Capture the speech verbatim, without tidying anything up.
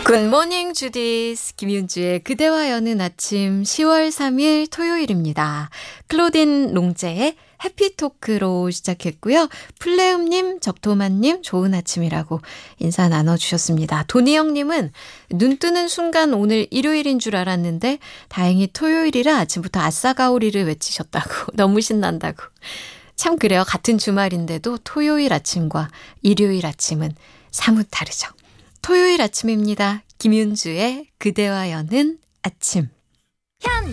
굿모닝 주디스 김윤주의 그대와 여는 아침 시월 삼일 토요일입니다. 클로딘 롱제의 해피토크로 시작했고요. 플레음님, 적토마님 좋은 아침이라고 인사 나눠주셨습니다. 도니영님은 눈 뜨는 순간 오늘 일요일인 줄 알았는데 다행히 토요일이라 아침부터 아싸가오리를 외치셨다고 너무 신난다고. 참 그래요. 같은 주말인데도 토요일 아침과 일요일 아침은 사뭇 다르죠. 토요일 아침입니다. 김윤주의 그대와 여는 아침. 현미